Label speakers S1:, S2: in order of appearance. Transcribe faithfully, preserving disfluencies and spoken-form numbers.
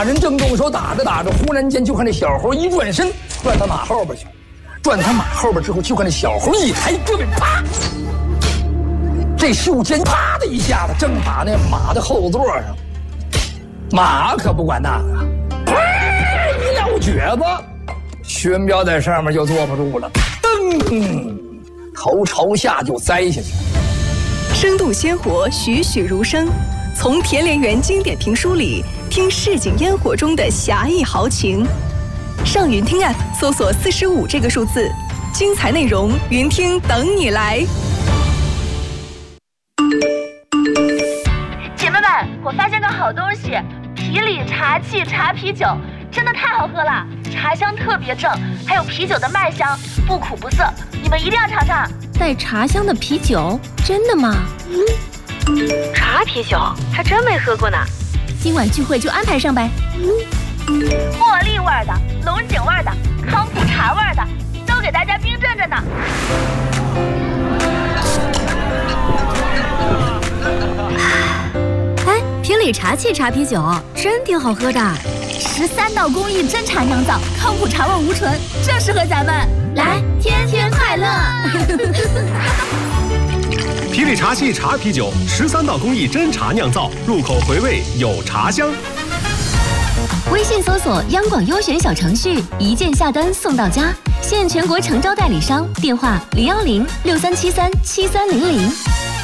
S1: 人正动手打着打着，忽然间就看这小猴一转身，转他马后边去，转他马后边之后，就看这小猴一抬胳膊，啪！这袖尖啪的一下子，正打那马的后座上。马可不管那个，啪一撂蹶子，薛彪在上面就坐不住了，噔，头朝下就栽下去。
S2: 生动鲜活，栩栩如生。从田连元经典评书里听市井烟火中的侠义豪情。上云听 App 搜索四十五这个数字，精彩内容云听等你来。
S3: 姐妹们，我发现个好东西，皮里茶气茶啤酒，真的太好喝了，茶香特别正，还有啤酒的麦香，不苦不涩，你们一定要尝尝。
S4: 带茶香的啤酒，真的吗？
S3: 嗯。茶啤酒还真没喝过呢，
S4: 今晚聚会就安排上呗。
S3: 嗯，茉莉味的、龙井味的、康普茶味的，都给大家冰镇着呢。
S4: 哎，皮里茶气茶啤酒真挺好喝的，十三道工艺真茶酿造，康普茶味无醇，正适合咱们。来，天天快乐！
S5: 皮里茶气茶啤酒，十三道工艺真茶酿造，入口回味有茶香。
S4: 微信搜索央广优选小程序，一键下单送到家，现全国诚招代理商，电话零幺零六三七三七三零零。